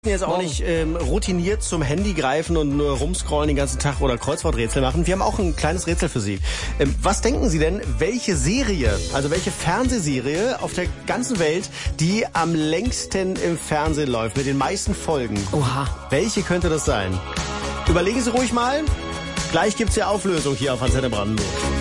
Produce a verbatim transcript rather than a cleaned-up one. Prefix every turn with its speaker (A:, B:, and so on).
A: Jetzt auch nicht ähm, routiniert zum Handy greifen und nur rumscrollen den ganzen Tag oder Kreuzworträtsel machen. Wir haben auch ein kleines Rätsel für Sie. Ähm, was denken Sie denn, welche Serie, also welche Fernsehserie auf der ganzen Welt, die am längsten im Fernsehen läuft, mit den meisten Folgen?
B: Oha.
A: Welche könnte das sein? Überlegen Sie ruhig mal. Gleich gibt's ja Auflösung hier auf Antenne Brandenburg.